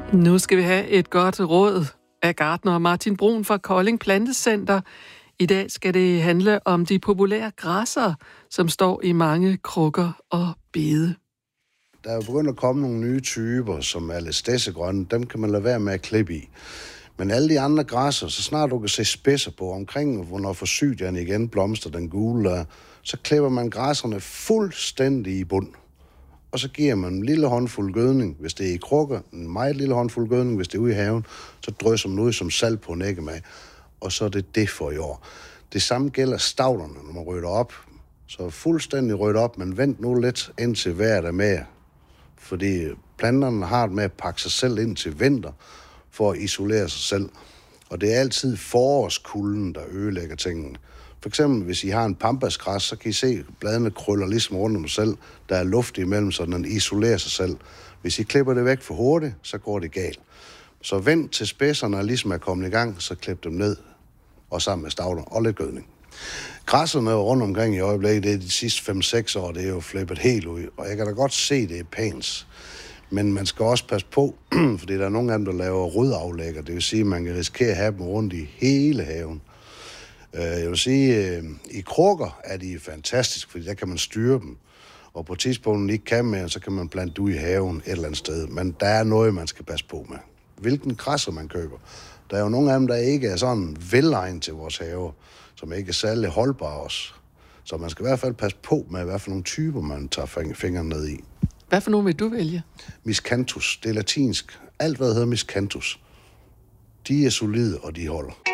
Nu skal vi have et godt råd af gartner Martin Brun fra Kolding Plantecenter. I dag skal det handle om de populære græsser, som står i mange krukker og bede. Der er jo begyndt at komme nogle nye typer, som er lidt stedsegrønne. Dem kan man lade være med at klippe i. Men alle de andre græsser, så snart du kan se spidser på omkring, hvornår forsydian igen blomster den gule, så klipper man græsserne fuldstændig i bund. Og så giver man en lille håndfuld gødning, hvis det er i krukker, en meget lille håndfuld gødning, hvis det er ude i haven, så drysser man ud som salt på en æggemag, og så er det for i år. Det samme gælder stavlerne, når man rydder op. Så fuldstændig ryddet op, men vent nu lidt indtil vejret er med. Fordi planterne har det med at pakke sig selv ind til vinter, for at isolere sig selv. Og det er altid forårskulden, der ødelægger tingene. For eksempel, hvis I har en pampasgræs, så kan I se, at bladene krøller ligesom rundt om sig selv. Der er luft imellem, så den isolerer sig selv. Hvis I klipper det væk for hurtigt, så går det galt. Så vent til spidserne ligesom er kommet i gang, så klip dem ned, og sammen med stavler og lidt gødning. Græsserne rundt omkring i øjeblikket, det er de sidste 5-6 år, det er jo flippet helt ud. Og jeg kan da godt se, det er pænt. Men man skal også passe på, fordi der er nogle af dem, der laver rodaflægger. Det vil sige, at man kan risikere at have dem rundt i hele haven. Jeg vil sige, i krukker er de fantastisk, fordi der kan man styre dem. Og på tidspunktet ikke kan mere, så kan man plante ud i haven et eller andet sted. Men der er noget, man skal passe på med. Hvilken græsser man køber. Der er jo nogle af dem, der ikke er sådan velegnet til vores have, som ikke er særlig holdbare også. Så man skal i hvert fald passe på med, hvad for nogle typer man tager fingeren ned i. Hvad for nogle vil du vælge? Miscanthus, det er latinsk. Alt, hvad der hedder miscanthus, de er solide, og de holder.